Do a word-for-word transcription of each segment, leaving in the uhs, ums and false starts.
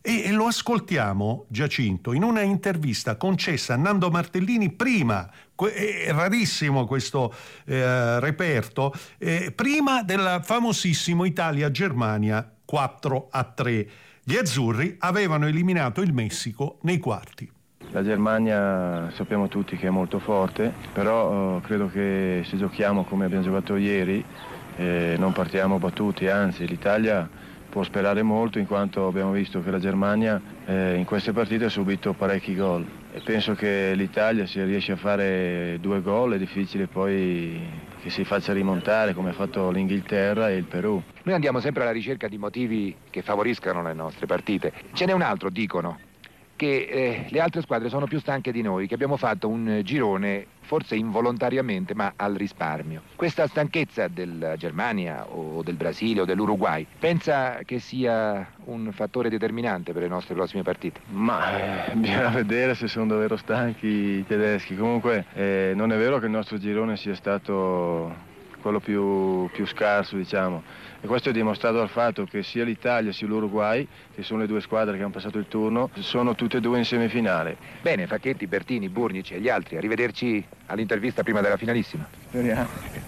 E, e lo ascoltiamo, Giacinto, in una intervista concessa a Nando Martellini prima, è rarissimo questo eh, reperto, eh, prima del famosissimo Italia-Germania quattro a tre. Gli azzurri avevano eliminato il Messico nei quarti. La Germania sappiamo tutti che è molto forte, però eh, credo che se giochiamo come abbiamo giocato ieri eh, non partiamo battuti, anzi l'Italia può sperare molto in quanto abbiamo visto che la Germania eh, in queste partite ha subito parecchi gol e penso che l'Italia, se riesce a fare due gol, è difficile poi che si faccia rimontare come ha fatto l'Inghilterra e il Perù. Noi andiamo sempre alla ricerca di motivi che favoriscano le nostre partite. Ce n'è un altro, dicono, che eh, le altre squadre sono più stanche di noi, che abbiamo fatto un girone forse involontariamente ma al risparmio. Questa stanchezza della Germania o del Brasile o dell'Uruguay pensa che sia un fattore determinante per le nostre prossime partite? Ma eh, bisogna vedere se sono davvero stanchi i tedeschi. Comunque eh, non è vero che il nostro girone sia stato quello più, più scarso, diciamo, e questo è dimostrato dal fatto che sia l'Italia sia l'Uruguay, che sono le due squadre che hanno passato il turno, sono tutte e due in semifinale. Bene, Facchetti, Bertini, Burnic e gli altri, arrivederci all'intervista prima della finalissima. Speriamo.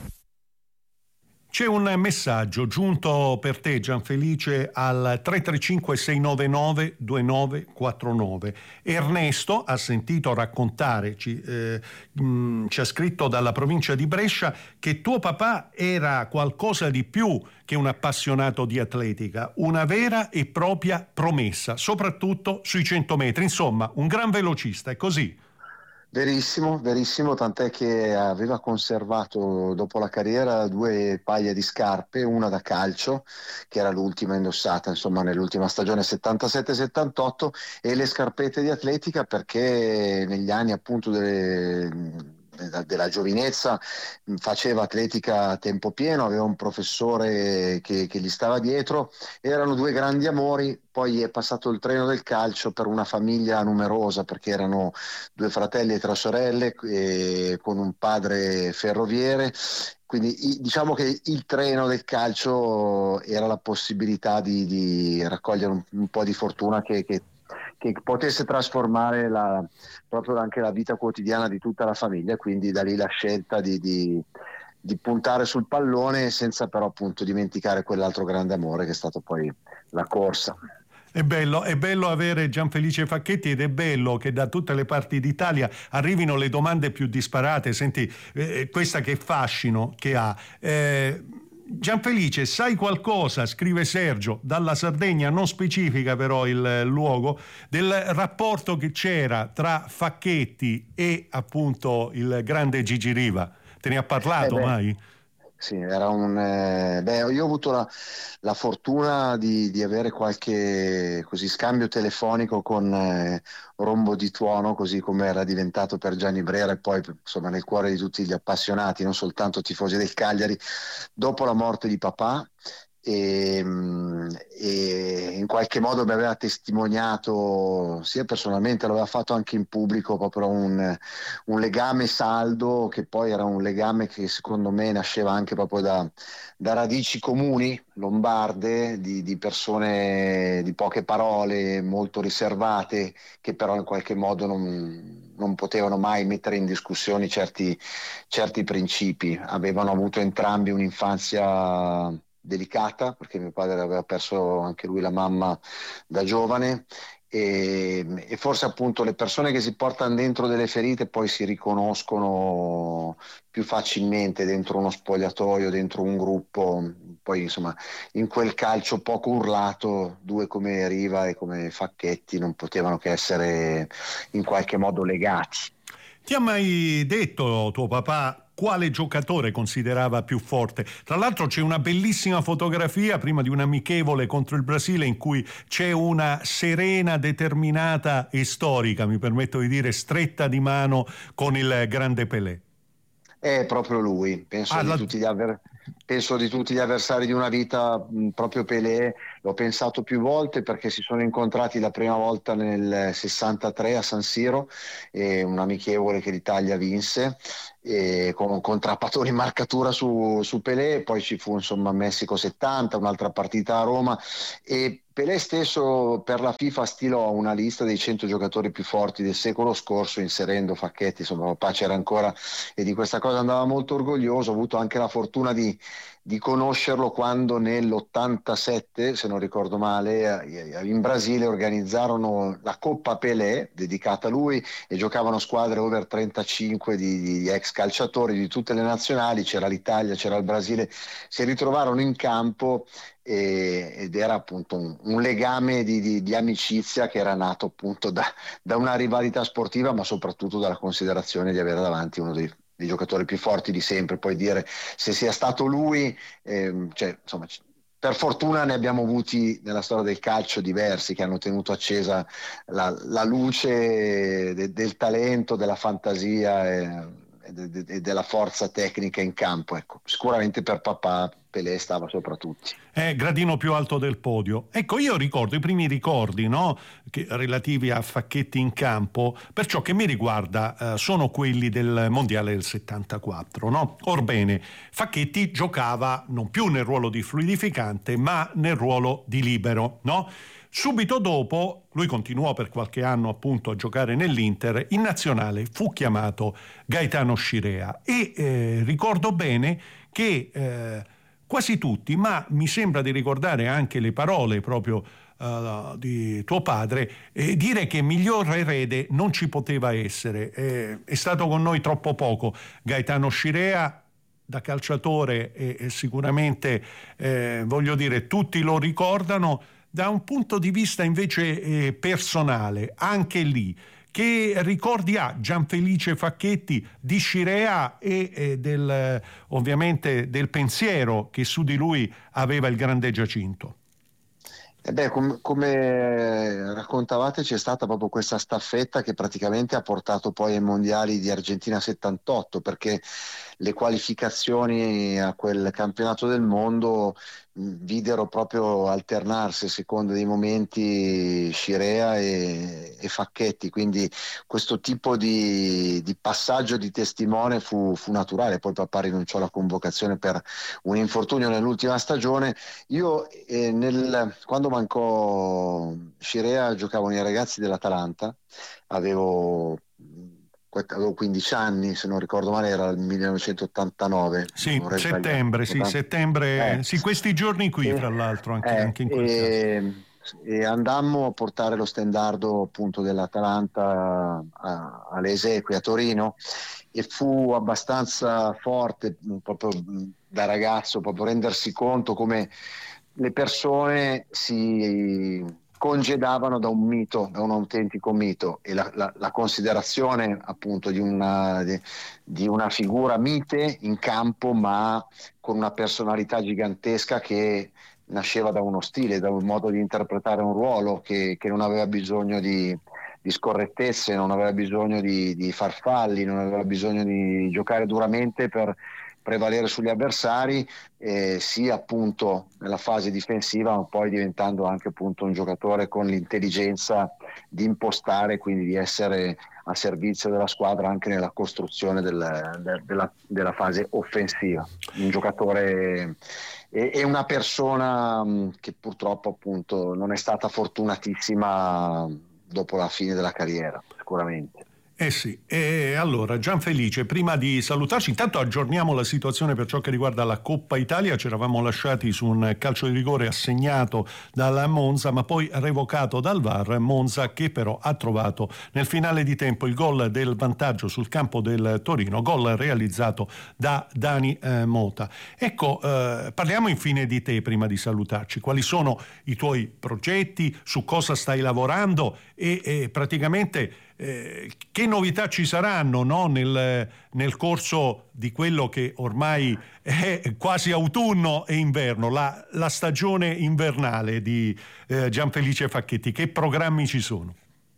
C'è un messaggio giunto per te, Gianfelice, al tre tre cinque sei nove nove due nove quattro nove. Ernesto ha sentito raccontare, ci, eh, mh, ci ha scritto dalla provincia di Brescia, che tuo papà era qualcosa di più che un appassionato di atletica, una vera e propria promessa, soprattutto sui cento metri. Insomma, un gran velocista, è così? Verissimo, verissimo, tant'è che aveva conservato dopo la carriera due paia di scarpe, una da calcio, che era l'ultima indossata insomma nell'ultima stagione settantasette settantotto, e le scarpette di atletica perché negli anni appunto delle della giovinezza faceva atletica a tempo pieno, aveva un professore che, che gli stava dietro, erano due grandi amori. Poi è passato il treno del calcio per una famiglia numerosa, perché erano due fratelli e tre sorelle e con un padre ferroviere, quindi diciamo che il treno del calcio era la possibilità di, di raccogliere un, un po' di fortuna che, che che potesse trasformare la, proprio anche la vita quotidiana di tutta la famiglia, quindi da lì la scelta di, di, di puntare sul pallone senza però appunto dimenticare quell'altro grande amore che è stato poi la corsa. È bello, è bello avere Gianfelice Facchetti ed è bello che da tutte le parti d'Italia arrivino le domande più disparate. Senti, eh, questa che fascino che ha. Eh, Gianfelice, sai qualcosa, scrive Sergio, dalla Sardegna, non specifica però il luogo, del rapporto che c'era tra Facchetti e appunto il grande Gigi Riva? Te ne ha parlato eh mai? Sì, era un eh, beh, io ho avuto la, la fortuna di, di avere qualche così scambio telefonico con eh, Rombo di Tuono, così come era diventato per Gianni Brera e poi insomma nel cuore di tutti gli appassionati, non soltanto tifosi del Cagliari, dopo la morte di papà. E, e in qualche modo mi aveva testimoniato sia personalmente, l'aveva fatto anche in pubblico, proprio un, un legame saldo, che poi era un legame che secondo me nasceva anche proprio da, da radici comuni lombarde, di, di persone di poche parole, molto riservate, che però in qualche modo non, non potevano mai mettere in discussione certi, certi principi. Avevano avuto entrambi un'infanzia delicata, perché mio padre aveva perso anche lui la mamma da giovane, e, e forse appunto le persone che si portano dentro delle ferite poi si riconoscono più facilmente dentro uno spogliatoio, dentro un gruppo. Poi insomma in quel calcio poco urlato due come Riva e come Facchetti non potevano che essere in qualche modo legati. Ti ha mai detto tuo papà quale giocatore considerava più forte? Tra l'altro c'è una bellissima fotografia prima di un amichevole contro il Brasile in cui c'è una serena, determinata e storica, mi permetto di dire, stretta di mano con il grande Pelé. È proprio lui, penso, ah, di, la... tutti gli avver... penso di tutti gli avversari di una vita, mh, proprio Pelé. L'ho pensato più volte perché si sono incontrati la prima volta nel sessantatré a San Siro, e un amichevole che l'Italia vinse, e con un contrappattore in marcatura su, su Pelé. Poi ci fu insomma Messico settanta, un'altra partita a Roma, e Pelé stesso per la FIFA stilò una lista dei cento giocatori più forti del secolo scorso, inserendo Facchetti, insomma papà c'era ancora, e di questa cosa andava molto orgoglioso. Ho avuto anche la fortuna di, di conoscerlo quando nell'ottantasette, se non ricordo male, in Brasile organizzarono la Coppa Pelé dedicata a lui e giocavano squadre over trentacinque di, di ex calciatori di tutte le nazionali, c'era l'Italia, c'era il Brasile, si ritrovarono in campo e, ed era appunto un, un legame di, di, di amicizia che era nato appunto da, da una rivalità sportiva, ma soprattutto dalla considerazione di avere davanti uno dei dei giocatori più forti di sempre. Poi dire se sia stato lui, ehm, cioè, insomma, per fortuna ne abbiamo avuti nella storia del calcio diversi che hanno tenuto accesa la, la luce de, del talento, della fantasia e, e, de, e della forza tecnica in campo. Ecco, sicuramente per papà Pelé stava sopra tutti. È gradino più alto del podio. Ecco, io ricordo i primi ricordi, no, che, relativi a Facchetti in campo, per ciò che mi riguarda eh, sono quelli del mondiale del settantaquattro, no? Orbene, Facchetti giocava non più nel ruolo di fluidificante ma nel ruolo di libero, no? Subito dopo, lui continuò per qualche anno appunto a giocare nell'Inter, in nazionale fu chiamato Gaetano Scirea e eh, ricordo bene che eh, quasi tutti, ma mi sembra di ricordare anche le parole proprio uh, di tuo padre, eh, dire che miglior erede non ci poteva essere. Eh, è stato con noi troppo poco Gaetano Scirea, da calciatore, e, e sicuramente, eh, voglio dire, tutti lo ricordano. Da un punto di vista invece eh, personale, anche lì, che ricordi ha Gianfelice Facchetti di Scirea e eh, del, ovviamente del pensiero che su di lui aveva il grande Giacinto? Eh beh, com- come raccontavate, c'è stata proprio questa staffetta che praticamente ha portato poi ai mondiali di Argentina settantotto, perché le qualificazioni a quel campionato del mondo mh, videro proprio alternarsi a seconda dei momenti Scirea e, e Facchetti, quindi questo tipo di, di passaggio di testimone fu, fu naturale. Poi papà rinunciò alla convocazione per un infortunio nell'ultima stagione. Io eh, nel, quando mancò Scirea giocavo nei ragazzi dell'Atalanta, avevo avevo quindici anni, se non ricordo male era il millenovecentottantanove. Sì, settembre, sì, settembre, eh. sì, questi giorni qui, eh, fra l'altro, anche, eh, anche in quel eh, caso. E andammo a portare lo stendardo appunto dell'Atalanta a, alle esequie a Torino e fu abbastanza forte proprio da ragazzo, proprio rendersi conto come le persone si congedavano da un mito, da un autentico mito, e la, la, la considerazione appunto di una, di, di una figura mite in campo, ma con una personalità gigantesca che nasceva da uno stile, da un modo di interpretare un ruolo che, che non aveva bisogno di, di scorrettezze, non aveva bisogno di, di farfalli, non aveva bisogno di giocare duramente per prevalere sugli avversari, eh, sia appunto nella fase difensiva, ma poi diventando anche appunto un giocatore con l'intelligenza di impostare, quindi di essere a servizio della squadra anche nella costruzione del, de, della, della fase offensiva. Un giocatore e, e una persona mh, che purtroppo appunto non è stata fortunatissima dopo la fine della carriera, sicuramente. Eh sì, e allora Gianfelice, prima di salutarci, intanto aggiorniamo la situazione per ciò che riguarda la Coppa Italia. Ci eravamo lasciati su un calcio di rigore assegnato dalla Monza, ma poi revocato dal V A R. Monza che però ha trovato nel finale di tempo il gol del vantaggio sul campo del Torino, gol realizzato da Dani eh, Mota. Ecco, eh, parliamo infine di te prima di salutarci. Quali sono i tuoi progetti, su cosa stai lavorando e, e praticamente Eh, che novità ci saranno, no? nel, nel corso di quello che ormai è quasi autunno e inverno, la, la stagione invernale di eh, Gianfelice Facchetti? Che programmi ci sono?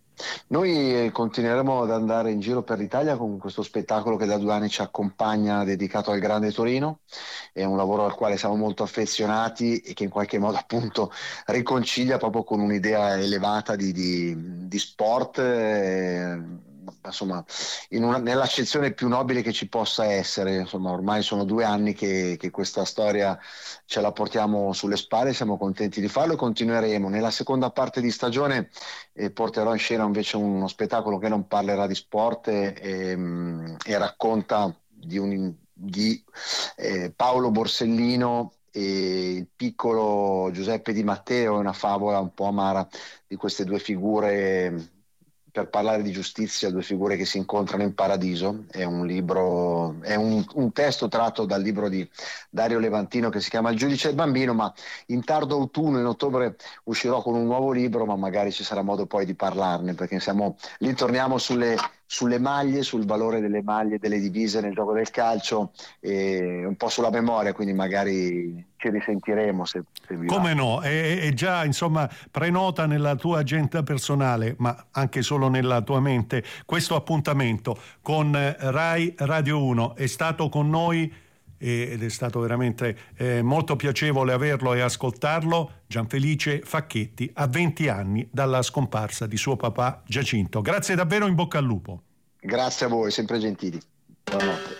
Noi continueremo ad andare in giro per l'Italia con questo spettacolo che da due anni ci accompagna, dedicato al Grande Torino. È un lavoro al quale siamo molto affezionati e che in qualche modo appunto riconcilia proprio con un'idea elevata di, di, di sport, eh, insomma, in una, nell'accezione più nobile che ci possa essere. Insomma, ormai sono due anni che, che questa storia ce la portiamo sulle spalle, siamo contenti di farlo e continueremo. Nella seconda parte di stagione eh, porterò in scena invece uno spettacolo che non parlerà di sport e, e, e racconta di, un, di eh, Paolo Borsellino e il piccolo Giuseppe Di Matteo. È una favola un po' amara di queste due figure, per parlare di giustizia, due figure che si incontrano in paradiso. È un libro, è un, un testo tratto dal libro di Dario Levantino che si chiama Il giudice e il bambino, ma in tardo autunno, in ottobre, uscirò con un nuovo libro, ma magari ci sarà modo poi di parlarne, perché siamo lì, torniamo sulle, sulle maglie, sul valore delle maglie, delle divise nel gioco del calcio, e un po' sulla memoria, quindi magari ci risentiremo se, se vi va. Come no, è, è già, insomma, prenota nella tua agenda personale, ma anche solo nella tua mente, questo appuntamento con Rai Radio uno. È stato con noi ed è stato veramente eh, molto piacevole averlo e ascoltarlo, Gianfelice Facchetti, a venti anni dalla scomparsa di suo papà Giacinto. Grazie davvero, in bocca al lupo. Grazie a voi, sempre gentili. Buonanotte.